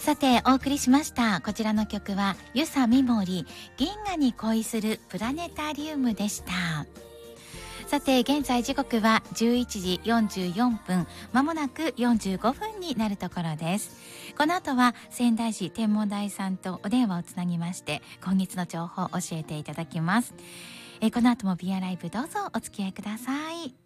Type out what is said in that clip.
さてお送りしましたこちらの曲は遊佐美森銀河に恋するプラネタリウムでした。さて現在時刻は11時44分、まもなく45分になるところです。この後は仙台市天文台さんとお電話をつなぎまして今月の情報を教えていただきます。この後も B アライブどうぞお付き合いください。